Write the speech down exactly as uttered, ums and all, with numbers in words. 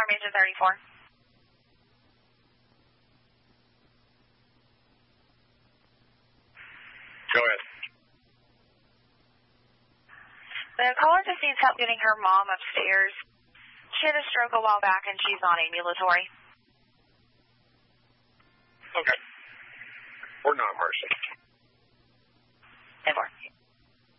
Formation thirty-four. Go ahead. The caller just needs help getting her mom upstairs. She had a stroke a while back and she's on ambulatory. Okay. Or not, Marcy.